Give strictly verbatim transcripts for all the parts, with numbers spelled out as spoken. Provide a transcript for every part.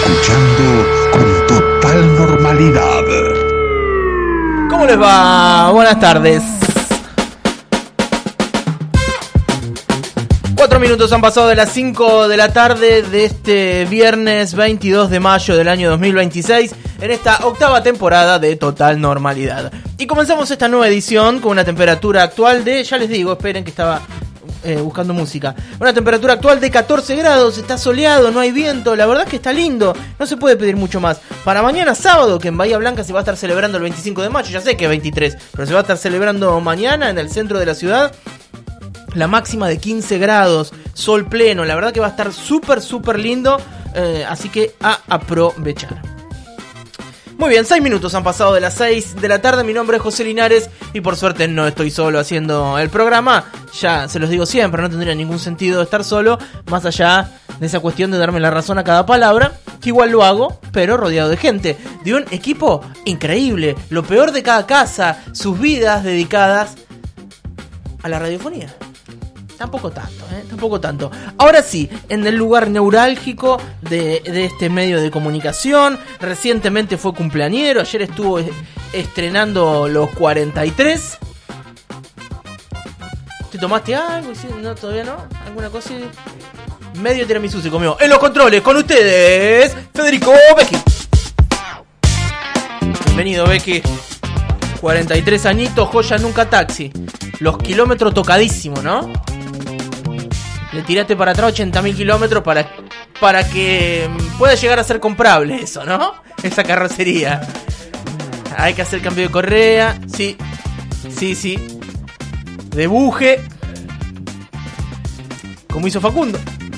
escuchando con total normalidad. ¿Cómo les va? Buenas tardes. Cuatro minutos han pasado de las cinco de la tarde de este viernes veintidós de mayo del año dos mil veintiséis en esta octava temporada de Total Normalidad. Y comenzamos esta nueva edición con una temperatura actual de, ya les digo, esperen que estaba eh, buscando música. Una temperatura actual de catorce grados, está soleado, no hay viento, la verdad es que está lindo, no se puede pedir mucho más. Para mañana sábado, que en Bahía Blanca se va a estar celebrando el veinticinco de mayo, ya sé que es veintitrés, pero se va a estar celebrando mañana en el centro de la ciudad. La máxima de quince grados, sol pleno, la verdad que va a estar súper, súper lindo, eh, así que a aprovechar. Muy bien, seis minutos han pasado de las seis de la tarde, mi nombre es José Linares y por suerte no estoy solo haciendo el programa, ya se los digo siempre, no tendría ningún sentido estar solo, más allá de esa cuestión de darme la razón a cada palabra, que igual lo hago, pero rodeado de gente, de un equipo increíble, lo peor de cada casa, sus vidas dedicadas a la radiofonía. Tampoco tanto, ¿eh? Tampoco tanto. Ahora sí, en el lugar neurálgico de, de este medio de comunicación, recientemente fue cumpleañero, ayer estuvo estrenando los cuarenta y tres. ¿Te tomaste algo? No, todavía no. ¿Alguna cosa? Medio tiramisú se comió. En los controles, con ustedes, Federico Becchi. Bienvenido, Becchi. cuarenta y tres añitos, joya nunca taxi. Los kilómetros tocadísimos, ¿no? Le tiraste para atrás ochenta mil kilómetros para, para que pueda llegar a ser comprable eso, ¿no? Esa carrocería. Hay que hacer cambio de correa. Sí, sí, sí. De buje. Como hizo Facundo.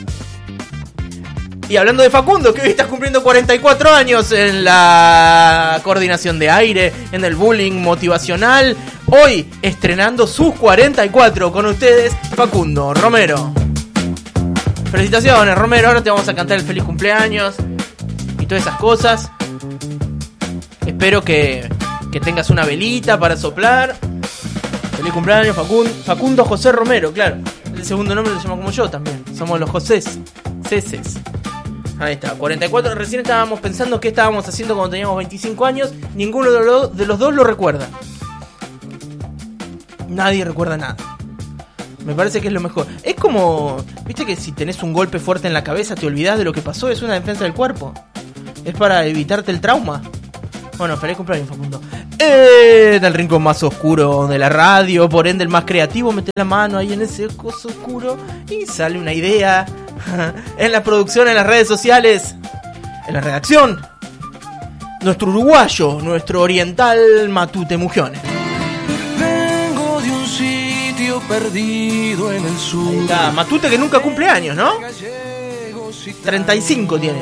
Y hablando de Facundo, que hoy está cumpliendo cuarenta y cuatro años en la coordinación de aire, en el bullying motivacional. Hoy estrenando sus cuarenta y cuatro con ustedes, Facundo Romero. Felicitaciones, Romero, ahora te vamos a cantar el feliz cumpleaños y todas esas cosas. Espero que, que tengas una velita para soplar. Feliz cumpleaños, Facundo, Facundo José Romero, claro. El segundo nombre se llama como yo también. Somos los Josés, Ceces. Ahí está, cuarenta y cuatro. Recién estábamos pensando qué estábamos haciendo cuando teníamos veinticinco años. Ninguno de los, de los dos lo recuerda. Nadie recuerda nada. Me parece que es lo mejor. Es como, viste que si tenés un golpe fuerte en la cabeza te olvidás de lo que pasó. Es una defensa del cuerpo. Es para evitarte el trauma. Bueno, feliz cumpleaños, Facundo. Eh, del rincón más oscuro de la radio, por ende el más creativo, mete la mano ahí en ese coso oscuro y sale una idea. En la producción, en las redes sociales, en la redacción, nuestro uruguayo, nuestro oriental Matute Mugiones. Vengo de un sitio perdido en el sur. Ahí está, Matute que nunca cumple años, ¿no? treinta y cinco tiene.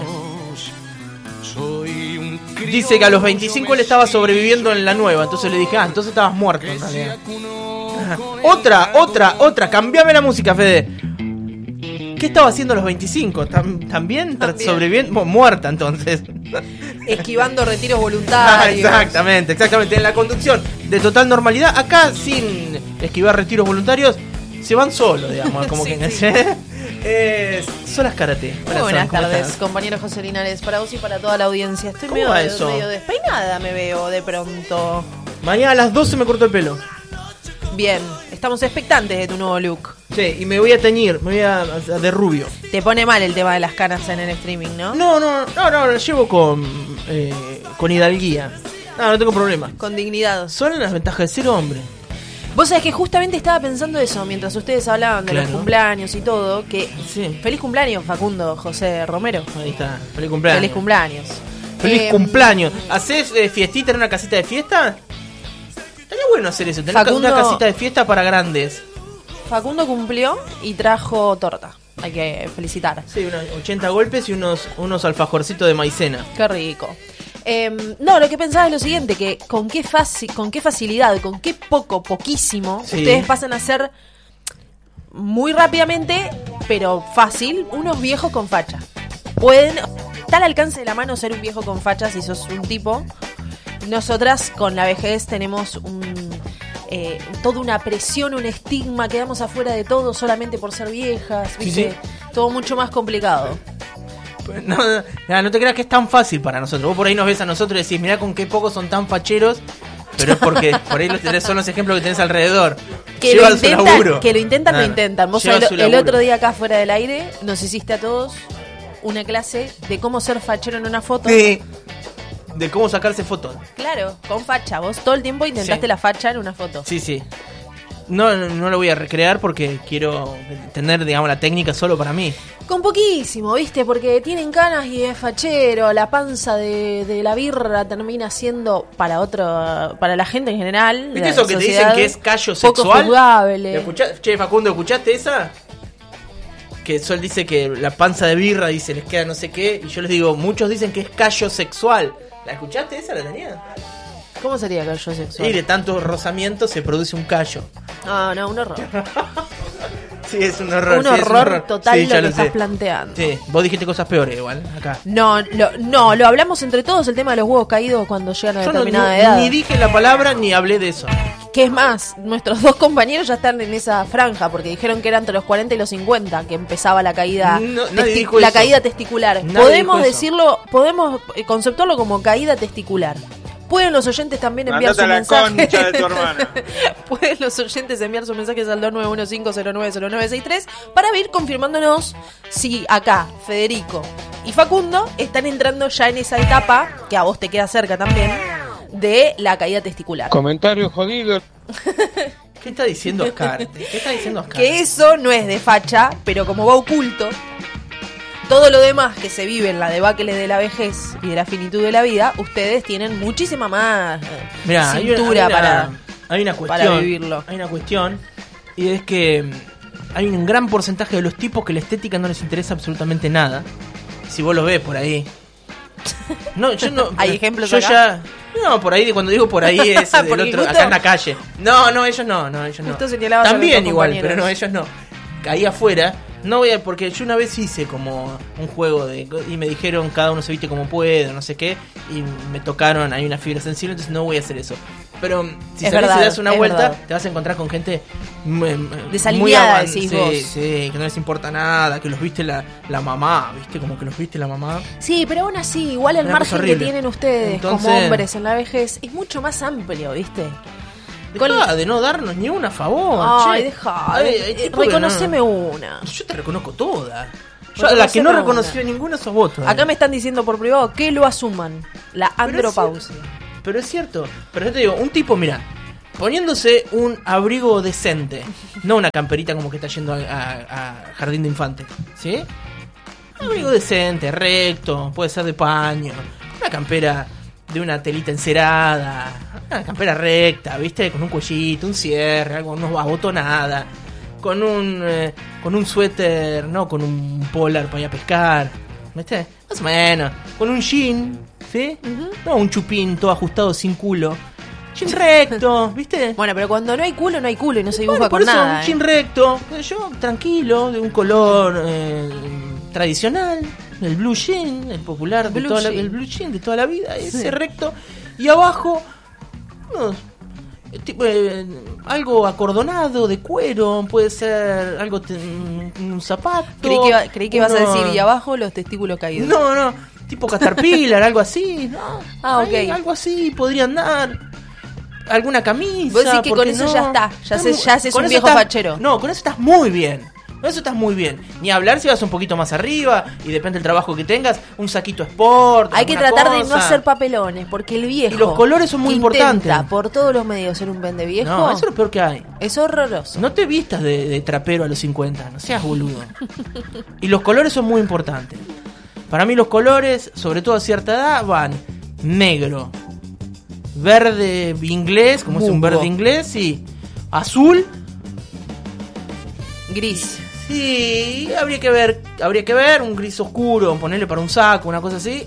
Dice que a los veinticinco él estaba sobreviviendo en la nueva. Entonces le dije, ah, entonces estabas muerto en realidad. Otra, otra, otra. Cambiame la música, Fede. ¿Qué estaba haciendo a los veinticinco? ¿Tam- ¿También? También. Sobreviviendo. Muerta entonces. Esquivando retiros voluntarios. Exactamente, exactamente. En la conducción de total normalidad. Acá sin esquivar retiros voluntarios. Se van solos, digamos. Como Sí, que sí. eh, Solas Karate. Muy Hola, buenas Sol, ¿cómo tardes, estás? compañero José Linares, para vos y para toda la audiencia. Estoy ¿Cómo medio, va eso? medio despeinada, me veo de pronto. Mañana a las doce me corto el pelo. Bien, estamos expectantes de tu nuevo look. Sí, y me voy a teñir, me voy a, a- de rubio. Te pone mal el tema de las canas en el streaming, ¿no? No, no, no, no, lo llevo con eh, con hidalguía. No, no tengo problema. Con dignidad. Son las ventajas de ser hombre. Vos sabés que justamente estaba pensando eso mientras ustedes hablaban de Claro. los cumpleaños y todo, que Sí. feliz cumpleaños, Facundo José Romero. Ahí está, feliz cumpleaños. Feliz cumpleaños. Feliz Eh, cumpleaños. ¿Hacés eh, fiestita en una casita de fiesta? Estaría bueno hacer eso, tener Facundo- una casita de fiesta para grandes. Facundo cumplió y trajo torta. Hay que felicitar. Sí, unos ochenta golpes y unos, unos alfajorcitos de maicena. Qué rico. Eh, no, lo que pensaba es lo siguiente, que con qué faci- con qué facilidad, con qué poco, poquísimo, Sí. ustedes pasan a ser muy rápidamente, pero fácil, unos viejos con facha. Pueden, está al alcance de la mano ser un viejo con facha si sos un tipo. Nosotras con la vejez tenemos un, eh, toda una presión, un estigma, quedamos afuera de todo solamente por ser viejas, Sí, ¿viste? sí. Todo mucho más complicado. No, no, no te creas que es tan fácil para nosotros. Vos por ahí nos ves a nosotros y decís, mirá con qué pocos son tan facheros. Pero es porque por ahí los- son los ejemplos que tenés alrededor. Que Lleva lo, su intentan, laburo. que lo intentan, Ah, lo intentan. Vos lleva sabés, su el, el laburo. otro día acá fuera del aire nos hiciste a todos una clase de cómo ser fachero en una foto. Sí. De cómo sacarse fotos. Claro, con facha. Vos todo el tiempo intentaste Sí. la facha en una foto. Sí, sí. No, no, no lo voy a recrear porque quiero tener, digamos, la técnica solo para mí. Con poquísimo, ¿viste? Porque tienen canas y es fachero. La panza de, de la birra termina siendo para otro, para la gente en general. ¿Viste la eso que te sociedad, dicen que es callo poco sexual? juzgable. ¿La escuchá- Che, Facundo, ¿escuchaste esa? Que Sol dice que la panza de birra, dice, les queda no sé qué. Y yo les digo, muchos dicen que es callo sexual. ¿La escuchaste esa? ¿La tenías? ¿Cómo sería callo sexual? Y de tanto rozamiento se produce un callo. No, no, un horror. Sí, es un horror. un sí, es horror total Sí, lo ya que lo estás sé. planteando. Sí, vos dijiste cosas peores igual, acá. No, lo, no, lo hablamos entre todos, el tema de los huevos caídos cuando llegan a Yo no, determinada ni, edad. ni dije la palabra ni hablé de eso. Que es más, nuestros dos compañeros ya están en esa franja, porque dijeron que era entre los cuarenta y los cincuenta que empezaba la caída, No, nadie testi- dijo la eso. caída testicular. Nadie Podemos dijo eso. decirlo, podemos eh, conceptuarlo como caída testicular. Pueden los oyentes también enviar Andate sus a la mensajes. concha de tu hermana. Pueden los oyentes enviar sus mensajes al dos nueve uno cinco cero nueve cero nueve seis tres para ir confirmándonos si acá Federico y Facundo están entrando ya en esa etapa, que a vos te queda cerca también, de la caída testicular. Comentario jodido. ¿Qué está diciendo Oscar? ¿Qué está diciendo Oscar? Que eso no es de facha, pero como va oculto, todo lo demás que se vive en la debacle de la vejez y de la finitud de la vida, ustedes tienen muchísima más eh, Mirá, hay una- cintura hay una, para... hay una para cuestión, vivirlo. Hay una cuestión y es que mm, hay un gran porcentaje de los tipos que la estética no les interesa absolutamente nada. Si vos lo ves por ahí. No, yo no. ¿Hay ejemplos Yo acá? ya. No, por ahí cuando digo por ahí es del Porque otro, justo- acá en la calle. No, no, ellos no, no, ellos no. Justo señalabas a También nuestros igual, compañeros. pero no, ellos no. Ahí afuera, no voy a, porque yo una vez hice como un juego de y me dijeron cada uno se viste como puede, no sé qué, y me tocaron, hay una fibra sensible, entonces no voy a hacer eso. Pero si Es salís verdad, y das una es vuelta, verdad. te vas a encontrar con gente mm, mm, Desalineada, avan- decís sí, vos. sí, que no les importa nada, que los viste la, la mamá, viste, como que los viste la mamá. Sí, pero aún así, igual el Una cosa margen que horrible. tienen ustedes Entonces- como hombres en la vejez es mucho más amplio, ¿viste? Con- Dejá de no darnos ni una a favor. Ay, che. deja, Ay, eh, hay tipos que reconoceme no- una. Yo te reconozco toda. Yo a la que Reconoceme no una. reconoció ninguna sos vos todavía. Acá me están diciendo por privado que lo asuman, la Pero es andropausia. cierto, Pero es cierto. Pero yo te digo, un tipo, mira, poniéndose un abrigo decente, no una camperita como que está yendo a, a- a jardín de infantes, ¿sí? Un abrigo decente, recto, puede ser de paño, una campera de una telita encerada, una campera recta, ¿viste? Con un cuellito, un cierre, algo, no abotonada, con un eh, con un suéter, no con un polar para ir a pescar, ¿viste? Más o menos, con un jean, ¿sí? No un chupín todo ajustado sin culo. Jean recto, ¿viste? Bueno, pero cuando no hay culo, no hay culo y no se dibuja Bueno, por con eso nada. un ¿eh? jean recto, yo tranquilo, de un color eh, tradicional, el blue jean, el popular de Blue toda la, jean. el blue jean de toda la vida, ese Sí. recto, y abajo unos, eh, tipo, eh, algo acordonado de cuero, puede ser algo te- un, un zapato. Creí que, iba- creí que ibas a uno- decir y abajo los testículos caídos. No, no, tipo Caterpillar, algo así, ¿no? Ah, Ahí, ok. algo así podría andar. Alguna camisa. Vos decís que ¿por con qué eso no? ya está, ya Está se- muy- ya haces con un eso viejo estás- fachero. No, con eso estás muy bien. Con eso estás muy bien. Ni hablar si vas un poquito más arriba y depende del trabajo que tengas, un saquito sport. Hay que alguna tratar de no cosa. hacer papelones, porque el viejo. Y los colores son muy que intenta importantes. por todos los medios ser un vende viejo. No, eso es lo peor que hay. es horroroso. No te vistas de, de trapero a los cincuenta, no seas boludo. Y los colores son muy importantes. Para mí los colores, sobre todo a cierta edad, van negro, verde inglés, como es un Musgo. verde inglés, y azul. Gris. Sí, habría que ver, habría que ver un gris oscuro, ponerle para un saco, una cosa así.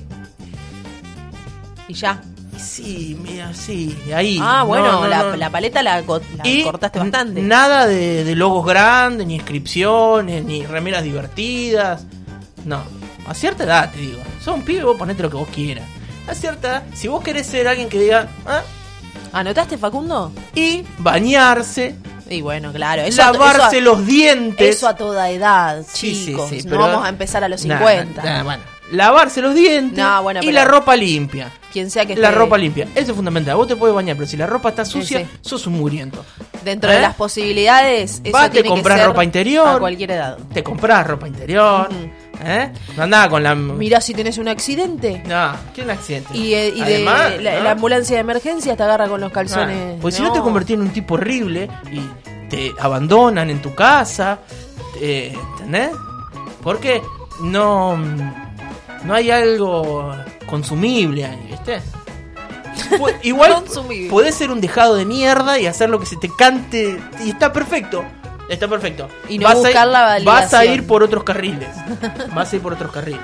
Y ya. Sí, mira, sí, ahí. Ah, No, bueno, no, la, no. la paleta la, co- la Y cortaste bastante. n- Nada de, de logos grandes, ni inscripciones, ni remeras divertidas. No, a cierta edad te digo. Sos un pibe, vos ponete lo que vos quieras. A cierta edad, si vos querés ser alguien que diga, ¿ah? ¿Anotaste, Facundo? Y bañarse, Y bueno, claro. Eso, a- lavarse eso a- los dientes. Eso a toda edad, Sí, sí, chicos. sí, no pero- vamos a empezar a los Nah, cincuenta. nah, bueno, lavarse los dientes No, bueno, y pero- la ropa limpia. Quien sea que La esté ropa limpia, eso es fundamental. Vos te podés bañar, pero si la ropa está sucia, Sí, sí. sos un muriento. dentro ¿Eh? de las posibilidades, eso Vas, te tiene que comprás ser ropa interior. a cualquier edad. Te comprás ropa interior. Ujú. ¿Eh? No andaba con la. Mirá si tenés un accidente. No, ¿qué es un accidente? Y, eh, y Además, de la, ¿no? la ambulancia de emergencia te agarra con los calzones. Ah, pues si no te convertís en un tipo horrible y te abandonan en tu casa, eh, ¿entendés? Porque no, no hay algo consumible ahí, ¿viste? Pu- Igual Consumible. podés ser un dejado de mierda y hacer lo que se te cante y está perfecto. Está perfecto. Y no vas, a buscar ir, la vas a validación. ir por otros carriles. Vas a ir por otros carriles.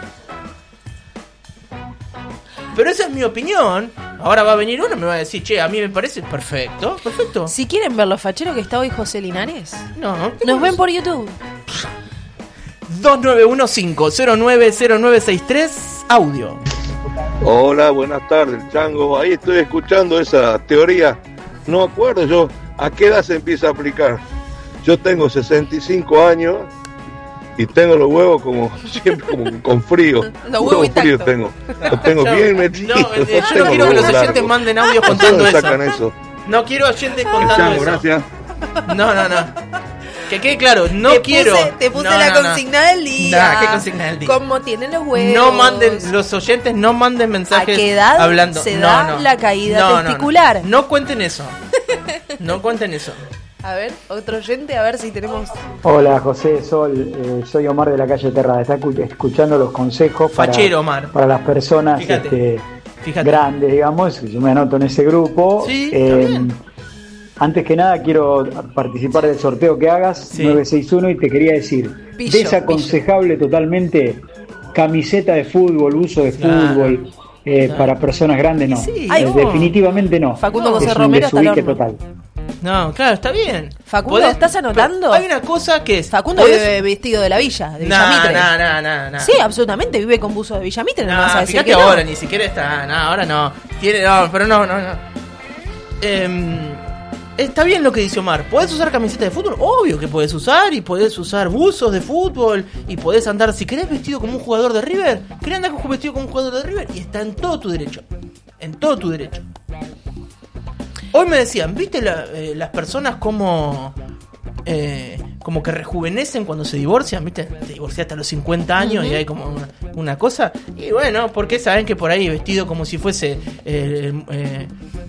Pero esa es mi opinión. Ahora va a venir uno y me va a decir, che, a mí me parece perfecto. Perfecto. Si quieren ver lo fachero que está hoy José Linares, No, nos ven por YouTube. dos nueve uno cinco cero nueve cero nueve seis tres audio. Hola, buenas tardes, Chango. Ahí estoy escuchando esa teoría. No acuerdo yo a qué edad se empieza a aplicar. Yo tengo sesenta y cinco años y tengo los huevos como siempre como con frío. Los huevos frío intactos. tengo. Los tengo No, bien metidos. no, eh, yo tengo no quiero que los huevos oyentes largos. manden audios ¿De contando dónde eso. sacan eso? No quiero oyentes El contando Chango, eso. gracias. No, no, no. Que quede claro, no te quiero. Puse, te puse No, la no, no. consigna del día. Nah, ¿qué consigna del día? Como tienen los huevos. No manden, los oyentes no manden mensajes ¿A qué edad hablando. se No, da no. la caída No, no, no. testicular? No cuenten eso. No cuenten eso. A ver, otro oyente, a ver si tenemos. Hola José, Sol, eh, soy Omar de la calle Terra, está escu- escuchando los consejos para, Fachero, Omar. para las personas Fíjate, este, fíjate. grandes, digamos, yo me anoto en ese grupo. Sí, Eh, está bien. antes que nada quiero participar del sorteo que hagas, Sí. nueve seis uno, y te quería decir, Pillo, desaconsejable totalmente camiseta de fútbol, uso de Claro. fútbol, eh, Claro. para personas grandes no. Sí, Eh, no. definitivamente no. Facundo Es José un Romero hasta el desubique horno. total. No, claro, está bien. Facundo, ¿estás anotando? Pero hay una cosa que es. Facundo podés- vive vestido de la villa, de No, Villamitre. no, no, no, no. Sí, absolutamente, vive con buzo de Villamitre, no, me vas a No, decir fíjate que no. ahora, ni siquiera está. No, ahora no. Tiene, no, pero no, no, no. Em, está bien lo que dice Omar. ¿Podés usar camiseta de fútbol? Obvio que podés usar. Y podés usar buzos de fútbol. Y podés andar, si querés, vestido como un jugador de River. ¿Querés andar vestido como un jugador de River? Y está en todo tu derecho. En todo tu derecho. Hoy me decían, ¿viste la- eh, las personas como eh, como que rejuvenecen cuando se divorcian? ¿Viste? Te divorciaste a los cincuenta años y hay como una, una cosa. Y bueno, porque saben que por ahí vestido como si fuese eh, eh,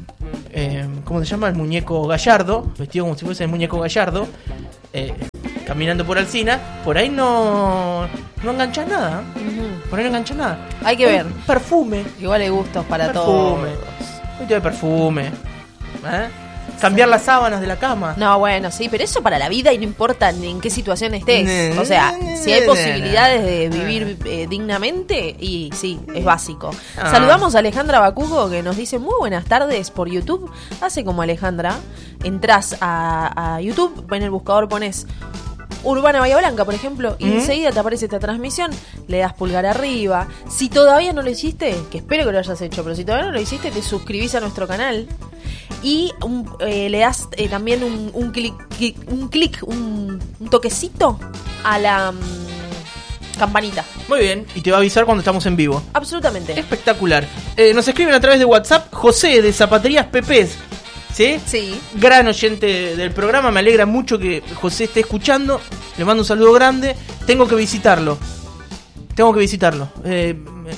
eh, ¿cómo se llama? El muñeco Gallardo, vestido como si fuese el muñeco Gallardo, eh, caminando por Alsina, por ahí no no enganchas nada. Ujú. Por ahí no enganchas nada. Hay que Hoy, ver. Perfume. Igual hay gustos para Perfume. todos. Un de perfume. ¿Eh? Cambiar las sábanas de la cama. No, bueno, sí, pero eso para la vida y no importa ni en qué situación estés. Ne- O sea, ne- si hay ne- posibilidades ne- de vivir eh, dignamente, y sí, es básico. Ah. Saludamos a Alejandra Bacugo, que nos dice muy buenas tardes por YouTube. Hace como Alejandra, entras a, a YouTube, en el buscador pones Urbana Bahía Blanca, por ejemplo, y ¿Mm? enseguida te aparece esta transmisión, le das pulgar arriba. Si todavía no lo hiciste, que espero que lo hayas hecho, pero si todavía no lo hiciste, te suscribís a nuestro canal y un- eh, le das eh, también un, un clic, clic- un, clic un, un toquecito a la mm, campanita. Muy bien, y te va a avisar cuando estamos en vivo. Absolutamente. Espectacular. Eh, nos escriben a través de WhatsApp José de Zapaterías Pepés. ¿Sí? Sí. Gran oyente del programa, me alegra mucho que José esté escuchando. Le mando un saludo grande. Tengo que visitarlo. Tengo que visitarlo. Eh,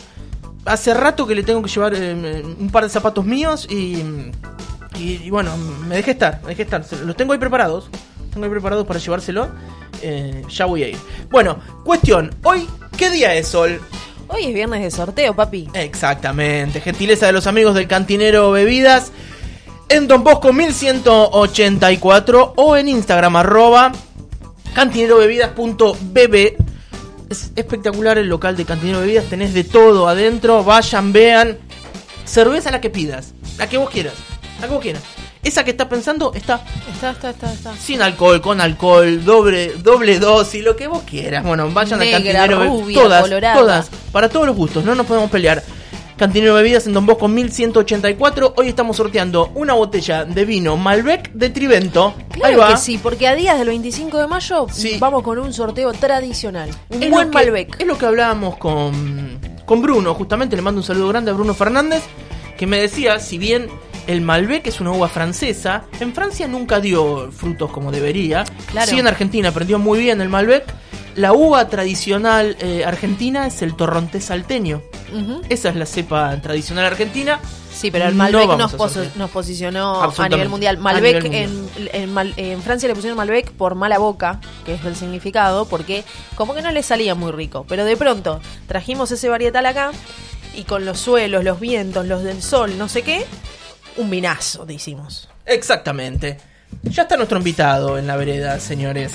hace rato que le tengo que llevar eh, un par de zapatos míos y, y, y bueno, me dejé estar, me dejé estar. Los tengo ahí preparados. Tengo ahí preparados para llevárselo. Eh, ya voy a ir. Bueno, cuestión. Hoy, ¿qué día es, Sol? Hoy es viernes de sorteo, papi. Exactamente, gentileza de los amigos del Cantinero Bebidas en Don Bosco mil ciento ochenta y cuatro o en Instagram arroba cantinerobebidas punto b b. Es espectacular el local de Cantinero Bebidas, tenés de todo adentro, vayan, vean. Cerveza la que pidas, la que vos quieras, la que vos quieras. Esa que estás pensando está Está, está, está, está. sin alcohol, con alcohol, doble, doble dosis, lo que vos quieras. Bueno, vayan Negra, al Cantinero Bebidas. rubia, Todas, colorada. todas, para todos los gustos, no nos podemos pelear. Cantinero Bebidas en Don Bosco mil ciento ochenta y cuatro. Hoy estamos sorteando una botella de vino Malbec de Trivento. Ahí Claro va. que sí, porque a días del veinticinco de mayo Sí. vamos con un sorteo tradicional. Un Es buen lo que, Malbec. es lo que hablábamos con, con Bruno, justamente le mando un saludo grande a Bruno Fernández, que me decía, si bien el Malbec es una uva francesa, en Francia nunca dio frutos como debería. Claro. Sí, en Argentina aprendió muy bien el Malbec. La uva tradicional eh, argentina es el torrontés salteño. Uh-huh. Esa es la cepa tradicional argentina. Sí, pero el No Malbec vamos nos, a posi- sortear. nos posicionó a Absolutamente. nivel mundial. A Malbec nivel en, en, Mal- en Francia le pusieron Malbec por mala boca, que es el significado, porque como que no le salía muy rico. Pero de pronto trajimos ese varietal acá y con los suelos, los vientos, los del sol, no sé qué, un vinazo te hicimos. Exactamente. Ya está nuestro invitado en la vereda, señores.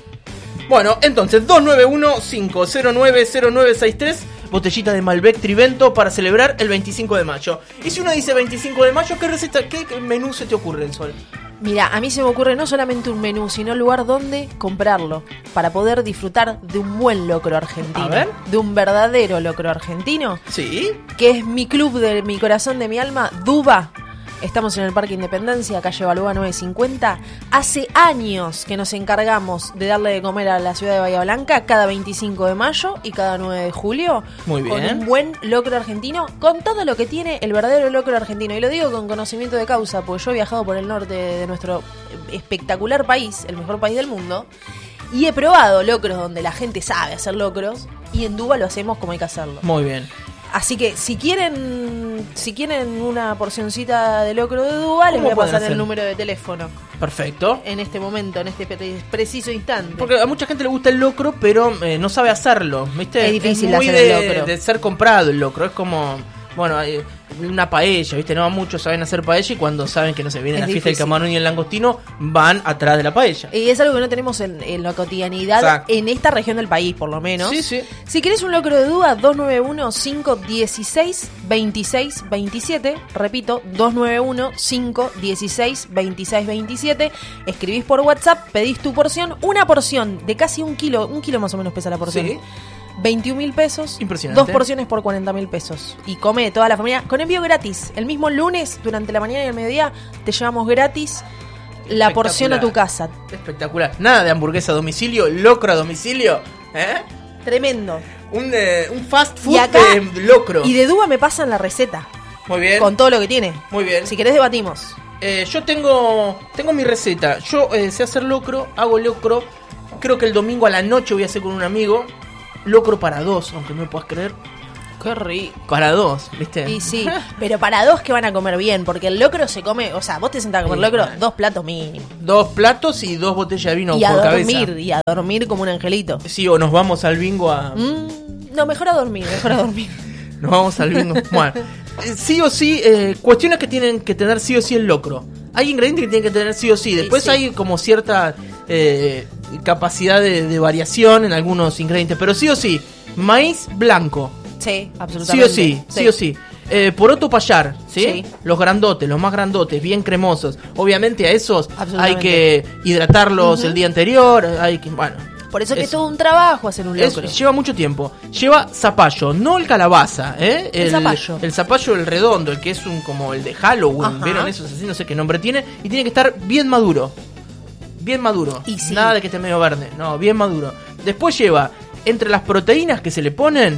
Bueno, entonces, dos nueve uno, cinco cero nueve, cero nueve seis tres, botellita de Malbec Trivento para celebrar el veinticinco de mayo. Y si uno dice veinticinco de mayo, ¿qué receta, qué menú se te ocurre, el Sol? Mira, a mí se me ocurre no solamente un menú, sino un lugar donde comprarlo, para poder disfrutar de un buen locro argentino. A ver. De un verdadero locro argentino, Sí. que es mi club de mi corazón, de mi alma, Duba. Estamos en el Parque Independencia, calle Balboa nueve cincuenta. Hace años que nos encargamos de darle de comer a la ciudad de Bahía Blanca cada veinticinco de mayo y cada nueve de julio. Muy bien. Con un buen locro argentino, con todo lo que tiene el verdadero locro argentino. Y lo digo con conocimiento de causa, porque yo he viajado por el norte de nuestro espectacular país, el mejor país del mundo, y he probado locros donde la gente sabe hacer locros, y en Duba lo hacemos como hay que hacerlo. Muy bien. Así que si quieren si quieren una porcioncita de locro de Duba, les ¿Cómo voy a pueden pasar hacer? el número de teléfono Perfecto. en este momento, en este pre- preciso instante. Porque a mucha gente le gusta el locro, pero eh, no sabe hacerlo, ¿viste? Es difícil muy hacer el de, locro. de ser comprado el locro. Es como, bueno, hay una paella, ¿viste? No muchos saben hacer paella y cuando saben que no se viene Es la fiesta del difícil. camarón y el langostino, van atrás de la paella. Y es algo que no tenemos en, en la cotidianidad, Exacto. en esta región del país, por lo menos. Sí, sí. Si querés un locro de Duba, dos nueve uno, cinco uno seis, dos seis dos siete. Repito, dos nueve uno, cinco uno seis, dos seis dos siete. Escribís por WhatsApp, pedís tu porción. Una porción de casi un kilo, un kilo más o menos pesa la porción. Sí. veintiún mil pesos. Impresionante. Dos porciones por cuarenta mil pesos. Y come toda la familia con envío gratis. El mismo lunes, durante la mañana y el mediodía, te llevamos gratis la porción a tu casa. Espectacular. Nada de hamburguesa a domicilio, locro a domicilio. ¿Eh? Tremendo. Un, eh, un fast food Y acá- de locro. Y de Duba me pasan la receta. Muy bien. Con todo lo que tiene. Muy bien. Si querés debatimos. Eh, yo tengo tengo mi receta. Yo eh, sé hacer locro, hago locro. Creo que el domingo a la noche voy a hacer con un amigo. Locro para dos, aunque no me puedas creer. Qué rico. Para dos, ¿viste? Y sí, pero para dos que van a comer bien, porque el locro se come, o sea, vos te sentás a comer Sí, locro, bueno. dos platos mínimo. Dos platos y dos botellas de vino Y a por dormir, cabeza. y a dormir como un angelito. Sí, o nos vamos al bingo a... Mm, no, mejor a dormir, mejor a dormir. Nos vamos al bingo. Bueno, eh, sí o sí, eh, cuestiones que tienen que tener sí o sí el locro. Hay ingredientes que tienen que tener sí o sí. Después sí. hay como cierta eh, capacidad de, de variación en algunos ingredientes. Pero sí o sí, maíz blanco. Sí, Sí absolutamente. o sí, sí, o sí. Eh, poroto payar, ¿sí? Sí. Los grandotes, los más grandotes, bien cremosos. Obviamente a esos hay Absolutamente. que hidratarlos Ujú. el día anterior. Hay que, bueno. Por eso que es Eso. todo un trabajo hacer un Es- locro. lleva mucho tiempo. Lleva zapallo, no el calabaza, ¿eh? El zapallo. El zapallo, el redondo, el que es un como el de Halloween. Ajá. ¿Vieron esos así? No sé qué nombre tiene. Y tiene que estar bien maduro. Bien maduro. Y sí. Nada de que esté medio verde. No, bien maduro. Después lleva, entre las proteínas que se le ponen,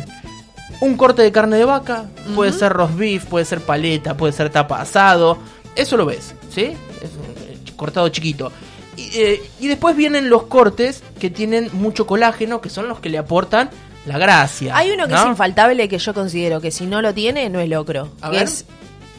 un corte de carne de vaca. Puede ser roast beef, puede ser paleta, puede ser tapa asado. Eso lo ves, ¿sí? Es, eh, cortado chiquito. Y, eh, y después vienen los cortes que tienen mucho colágeno, que son los que le aportan la gracia. Hay uno que ¿no? es infaltable que yo considero que si no lo tiene, no es locro. A que ver. es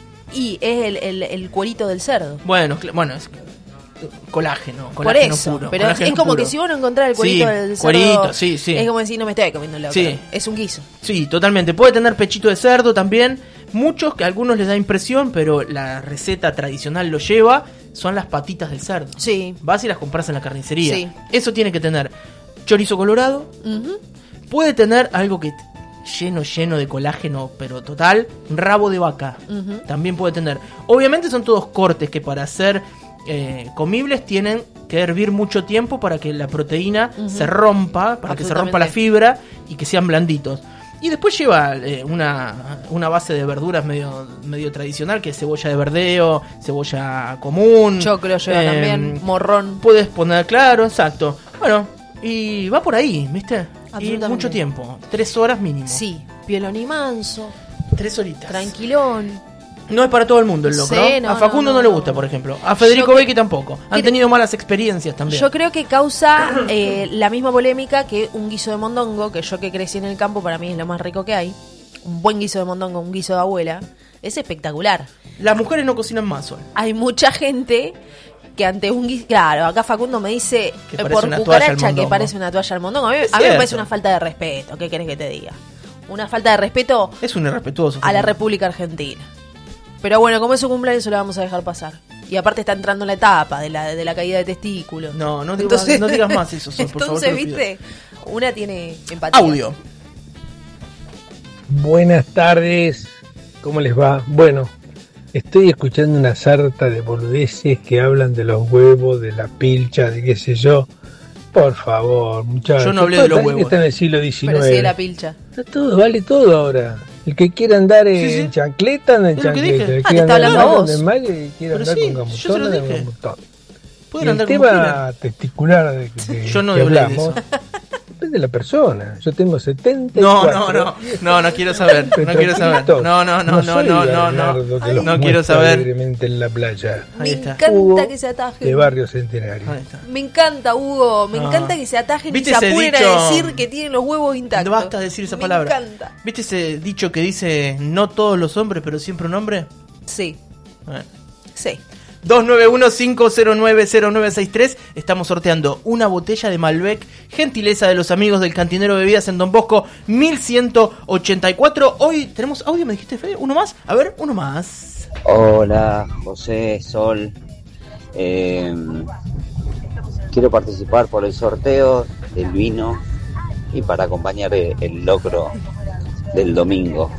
Y es el, el, el cuerito del cerdo. Bueno, cl- bueno, es colágeno, Por colágeno eso, puro. pero es colágeno como puro. que si vos no encontrás el cuerito Sí, del cerdo, cuerito, sí, sí. es como decir, no me estoy comiendo locro. Sí. Es un guiso. Sí, totalmente. Puede tener pechito de cerdo también. Muchos, que a algunos les da impresión, pero la receta tradicional lo lleva, son las patitas del cerdo. Sí. Vas y las compras en la carnicería. Sí. Eso tiene que tener chorizo colorado. Ujú. Puede tener algo que lleno, lleno de colágeno, pero total, rabo de vaca. Ujú. También puede tener. Obviamente son todos cortes que para ser eh, comibles tienen que hervir mucho tiempo para que la proteína Ujú. se rompa, para que se rompa la Absolutamente. fibra y que sean blanditos. Y después lleva eh, una, una base de verduras medio, medio tradicional, que es cebolla de verdeo, cebolla común. Choclo lleva eh, también, morrón. Puedes poner, claro, exacto. Bueno, y va por ahí, ¿viste? Y Absolutamente. mucho tiempo, tres horas mínimo. Sí. piolón y manso, Tres horitas. tranquilón. No es para todo el mundo el loco, Sí, ¿no? no, A Facundo no, no, no, le gusta, no. por ejemplo. A Federico Yo Becchi cre- tampoco. Han cre- tenido malas experiencias también. Yo creo que causa eh, la misma polémica que un guiso de mondongo, que yo que crecí en el campo, para mí es lo más rico que hay. Un buen guiso de mondongo, un guiso de abuela, es espectacular. Las mujeres no cocinan más, Sol. Hay mucha gente que ante un guiso... Claro, acá Facundo me dice Que eh, parece por una toalla al cucaracha que mondongo. parece una toalla al mondongo. A mí, Es a mí me cierto. parece una falta de respeto. ¿Qué querés que te diga? Una falta de respeto Es un irrespetuoso. a la Facundo. República Argentina. Pero bueno, como es su cumpleaños, se lo vamos a dejar pasar. Y aparte está entrando en la etapa de la, de la caída de testículos. No, no digas, no digas más eso, Sol, por favor. Entonces, te lo pido. viste, una tiene empatía. Audio. Buenas tardes, ¿cómo les va? Bueno, estoy escuchando una sarta de boludeces que hablan de los huevos, de la pilcha, de qué sé yo. Por favor, muchachos. Yo no hablé de los Está- huevos. Está en el siglo diecinueve. Pero sí de la pilcha. Está todo, vale todo ahora. El que quiera andar en Sí, sí. chancleta, anda en Es lo que chancleta. dije. El Ah, que te está anda en hablando a maga, vos. anda en maga, y quiere Pero andar sí, con yo gamutón, se lo anda con dije. gamutón. Pueden Y el andar como quieran. tema testicular de que, de Yo no que hablé de hablamos, eso. depende de la persona. Yo tengo setenta y No, cuatro. no, no, no, no quiero saber, no quiero saber. No, no, no, no, soy no, no, Bernardo no, que los no quiero muestra saber. alegremente en la playa. Ahí Me está. encanta Hugo, que se atajen. De Barrio Centenario. Ahí está. Me encanta, Hugo. Me No. encanta que se atajen y ¿Viste se ese apuren dicho? a decir que tienen los huevos intactos. No basta decir esa Me palabra. encanta. ¿Viste ese dicho que dice no todos los hombres, pero siempre un hombre? Sí, Bueno. sí. dos nueve uno cinco cero nueve cero nueve seis tres. Estamos sorteando una botella de Malbec, gentileza de los amigos del Cantinero de Bebidas en Don Bosco mil ciento ochenta y cuatro. Hoy tenemos audio, me dijiste, Fede, uno más. A ver, uno más. Hola, José, Sol. Eh, quiero participar por el sorteo del vino y para acompañar el, el locro del domingo.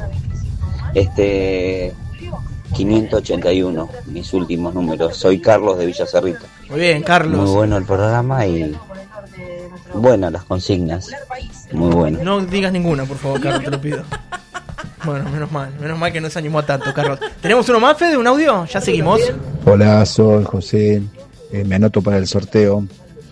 Este quinientos ochenta y uno, mis últimos números. Soy Carlos de Villa Cerrito. Muy bien, Carlos. Muy bueno el programa y buenas las consignas. Muy bueno. No digas ninguna, por favor, Carlos, te lo pido. Bueno, menos mal, menos mal que no se animó a tanto, Carlos. ¿Tenemos uno más, Fede, un audio? ¿Ya seguimos? Hola, soy José, eh, me anoto para el sorteo.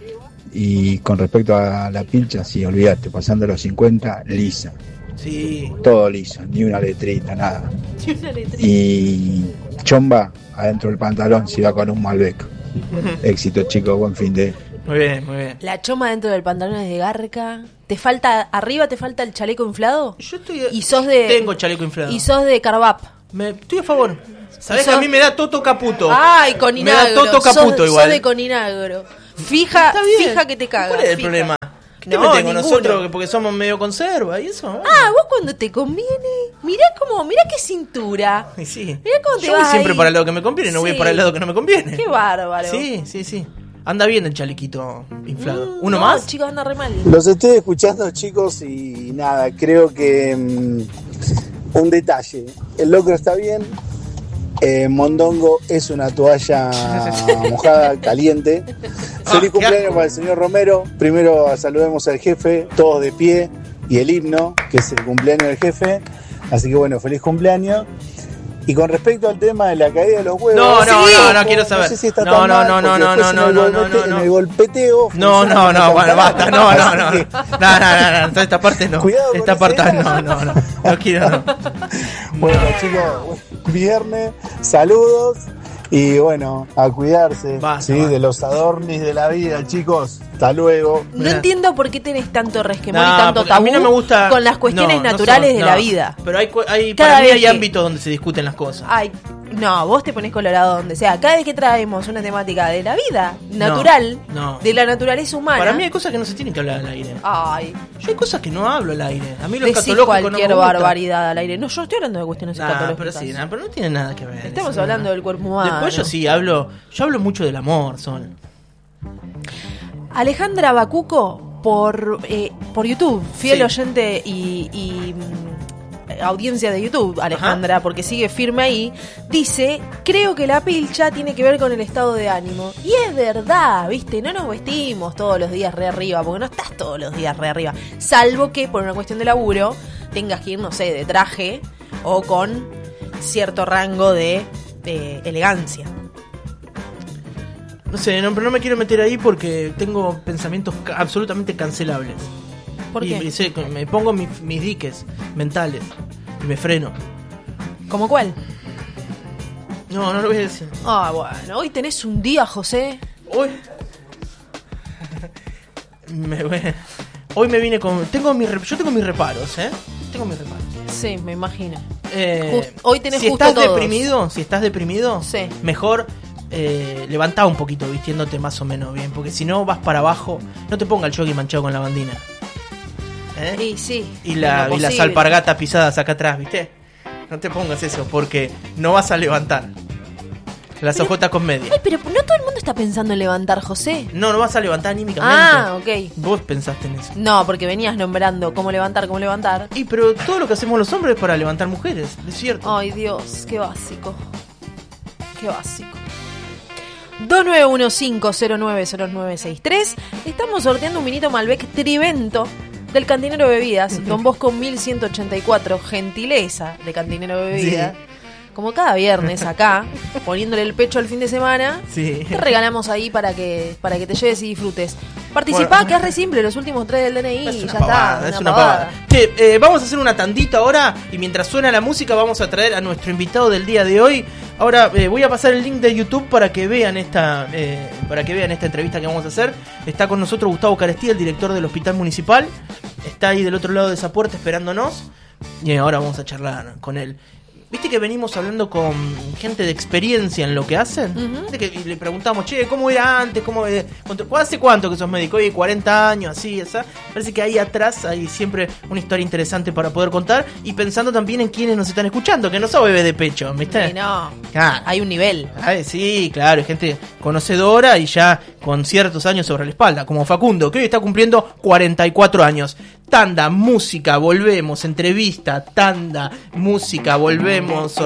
Y con respecto a la pilcha, sí, olvídate, pasando los cincuenta, lisa. Sí. Todo liso, ni una letrita, nada. Y una letrita. Y chomba adentro del pantalón si va con un Malbec. Éxito, chicos, buen fin de... Muy bien, muy bien. La choma dentro del pantalón es de garca. ¿Te falta, arriba te falta el chaleco inflado? Yo estoy... Y sos de... Tengo chaleco inflado. Y sos de Carbap. Me, estoy a favor. ¿Sabés Y que a sos- mí me da Toto Caputo? Ay, Me Coninagro. da Toto Caputo sos, igual. Sos de Coninagro. Fija, Está bien. fija que te cagas. ¿Cuál es el fija. problema? ¿Qué te No, meten con ninguno. nosotros que porque somos medio conserva y eso? Bueno. Ah, vos cuando te conviene. Mirá cómo, mirá qué cintura. Y sí. Mirá cómo te Yo voy vas siempre ahí. para el lado que me conviene, no voy Sí. para el lado que no me conviene. Qué bárbaro. Sí, sí, sí. Anda bien el chalequito inflado. Mm, ¿Uno no, más? chicos, anda re mal. Los estoy escuchando, chicos, y nada, creo que mm, un detalle. El locro está bien. Eh, Mondongo es una toalla mojada, caliente. Ah, Feliz qué cumpleaños asco. para el señor Romero. Primero saludemos al jefe, todos de pie, y el himno, que es el cumpleaños del jefe. Así que bueno, feliz cumpleaños. Y con respecto al tema de la caída de los huevos, No, no, sí, no, no quiero saber. sé si está No, tan no, mal, no, no, porque no, después no, en el no, golpete- no, no, en no. el golpeteo. No, no, funciona no, como bueno, carajo. basta, no, no, Así no. que- No, no, no, no, esta parte no. Cuidado con Esta ese. parte no, no, no. No quiero, no. Bueno, chicos, viernes, saludos y bueno, a cuidarse, Basta, ¿sí? basta. De los adornis de la vida, chicos. Hasta luego. No Mirá. entiendo por qué tenés tanto resquemor No, y tanto porque a tabú mí no me gusta con las cuestiones no, no naturales son- de no. la vida. Pero hay, cu- hay Cada para mí vez hay que- ámbitos donde se discuten las cosas. Ay, no, vos te pones colorado donde sea. Cada vez que traemos una temática de la vida natural, no. de la naturaleza humana. Para mí hay cosas que no se tienen que hablar al aire. Ay, Yo hay cosas que no hablo al aire. A mí lo decís escatológico no cualquier me gusta. barbaridad al aire. No, yo estoy hablando de cuestiones Nah, pero escatológicas. sí, nah, pero no tiene nada que ver. Estamos eso, hablando nah. del cuerpo humano. Después yo sí hablo, yo hablo mucho del amor, Sol. Alejandra Bacuco por eh, por YouTube, fiel Sí. oyente y, y, mm, audiencia de YouTube, Alejandra, porque sigue firme ahí, dice, creo que la pilcha tiene que ver con el estado de ánimo. Y es verdad, ¿viste? No nos vestimos todos los días re arriba, porque no estás todos los días re arriba. Salvo que por una cuestión de laburo tengas que ir, no sé, de traje o con cierto rango de eh, elegancia. No sé, no, pero no me quiero meter ahí porque tengo pensamientos ca- absolutamente cancelables. ¿Por y qué? Me, sé, me pongo mis, mis diques mentales y me freno. ¿Cómo cuál? No, no lo voy a decir. Ah, bueno, hoy tenés un día, José. Hoy... me, hoy me vine con... Tengo mis, yo tengo mis reparos, ¿eh? Tengo mis reparos. Sí, me imagino. Eh, Just, hoy tenés si justo estás todos. deprimido, si estás deprimido, sí. mejor eh, levantá un poquito vistiéndote más o menos bien, porque si no vas para abajo, no te ponga el jogging manchado con la bandina. ¿Eh? Y sí. Y, la, y las alpargatas pisadas acá atrás, ¿viste? No te pongas eso, porque no vas a levantar. Las pero, ojotas con media. Ay, pero no todo el mundo está pensando en levantar, José. No, no vas a levantar anímicamente. Ah, ok. Vos pensaste en eso. No, porque venías nombrando cómo levantar, cómo levantar. Y pero todo lo que hacemos los hombres es para levantar mujeres, es cierto. Ay, Dios, qué básico. Qué básico. dos nueve uno cinco cero nueve cero nueve seis tres. Estamos sorteando un vinito Malbec Trivento del Cantinero Bebidas, Don Bosco mil ciento ochenta y cuatro, gentileza de Cantinero Bebidas. Sí. Como cada viernes acá, poniéndole el pecho al fin de semana, sí. Te regalamos ahí para que para que te lleves y disfrutes. Participá, bueno, que es re simple, los últimos tres del D N I y ya pavada, está. Es una pavada. Che, eh, vamos a hacer una tandita ahora y mientras suena la música vamos a traer a nuestro invitado del día de hoy. Ahora eh, voy a pasar el link de YouTube para que vean esta eh, para que vean esta entrevista que vamos a hacer. Está con nosotros Gustavo Carestía, el director del Hospital Municipal. Está ahí del otro lado de esa puerta esperándonos y ahora vamos a charlar con él. Viste que venimos hablando con gente de experiencia en lo que hacen. Uh-huh. Que y le preguntamos, che, ¿cómo era antes? ¿Cómo, eh, ¿Hace cuánto que sos médico? Oye, cuarenta años, así, esa. Parece que ahí atrás hay siempre una historia interesante para poder contar. Y pensando también en quienes nos están escuchando, que no son bebés de pecho, ¿viste? Sí, no, ah, hay un nivel. Ay, sí, claro, hay gente conocedora y ya con ciertos años sobre la espalda, como Facundo, que hoy está cumpliendo cuarenta y cuatro años. Tanda, música, volvemos, entrevista, tanda, música, volvemos.